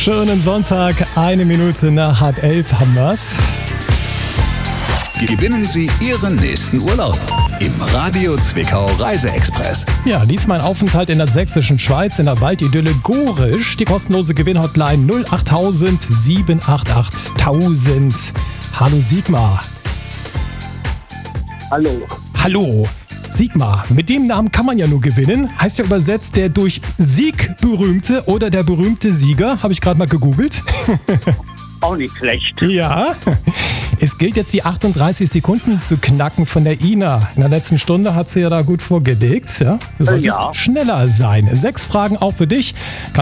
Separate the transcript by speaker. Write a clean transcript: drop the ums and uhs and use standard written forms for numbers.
Speaker 1: Schönen Sonntag, 1 Minute nach 10:30 haben wir's.
Speaker 2: Gewinnen Sie Ihren nächsten Urlaub im Radio Zwickau Reise-Express.
Speaker 1: Ja, diesmal ein Aufenthalt in der sächsischen Schweiz in der Waldidylle Gorisch. Die kostenlose Gewinnhotline 08000 788 1000. Hallo Sigmar.
Speaker 3: Hallo.
Speaker 1: Hallo. Sigmar, mit dem Namen kann man ja nur gewinnen. Heißt ja übersetzt der durch Sieg berühmte oder der berühmte Sieger. Habe ich gerade mal gegoogelt.
Speaker 3: Auch nicht schlecht.
Speaker 1: Ja, es gilt jetzt die 38 Sekunden zu knacken von der Ina. In der letzten Stunde hat sie ja da gut vorgelegt. Ja? Du solltest schneller sein. 6 Fragen auch für dich.